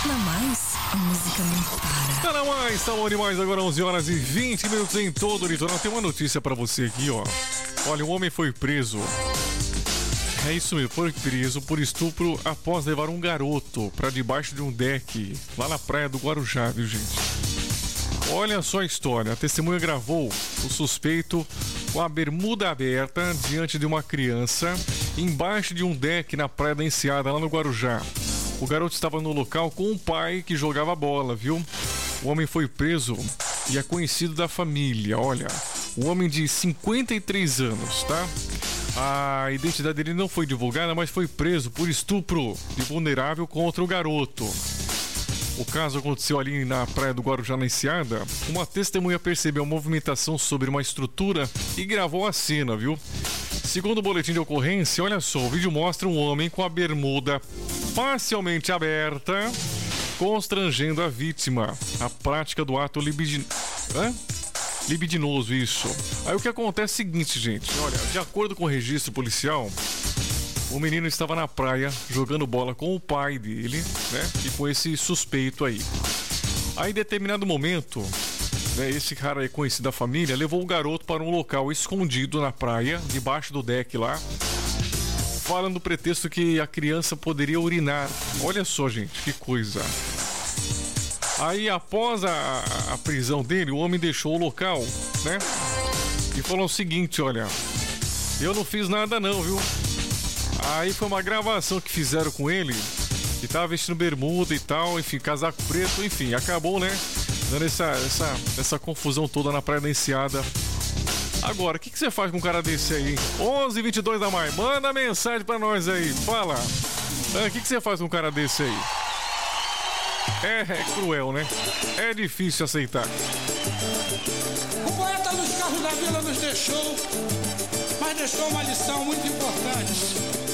Na Mais, a música não para. Tá na Mais, tá bom demais. Agora 11 horas e 20 minutos em todo o litoral. Tem uma notícia pra você aqui, ó. Olha, um homem foi preso. É isso mesmo, foi preso por estupro após levar um garoto pra debaixo de um deck lá na praia do Guarujá, viu, gente? Olha só a história. A testemunha gravou o suspeito com a bermuda aberta diante de uma criança embaixo de um deck na praia da Enseada, lá no Guarujá. O garoto estava no local com um pai que jogava bola, viu? O homem foi preso e é conhecido da família. Olha, um homem de 53 anos, tá? A identidade dele não foi divulgada, mas foi preso por estupro de vulnerável contra o garoto. O caso aconteceu ali na praia do Guarujá, na Enseada. Uma testemunha percebeu a movimentação sobre uma estrutura e gravou a cena, viu? Segundo o boletim de ocorrência, olha só, o vídeo mostra um homem com a bermuda parcialmente aberta, constrangendo a vítima. A prática do ato libidinoso, isso. Aí o que acontece é o seguinte, gente. Olha, de acordo com o registro policial, o menino estava na praia jogando bola com o pai dele, né? E com esse suspeito aí. Aí, em determinado momento, né, esse cara aí conhecido da família levou o garoto para um local escondido na praia, debaixo do deck lá, falando do pretexto que a criança poderia urinar. Olha só, gente, que coisa. Aí, após a prisão dele, o homem deixou o local, né? E falou o seguinte, olha, eu não fiz nada não, viu? Aí foi uma gravação que fizeram com ele, que tava vestindo bermuda e tal, enfim, casaco preto, enfim, acabou, né? Dando essa confusão toda na praia da Enseada. Agora, o que você faz com um cara desse aí? 11:22 da manhã, manda mensagem pra nós aí, fala. O que você faz com um cara desse aí? É cruel, né? É difícil aceitar. O poeta Luiz Carlos da Vila nos deixou, mas deixou uma lição muito importante.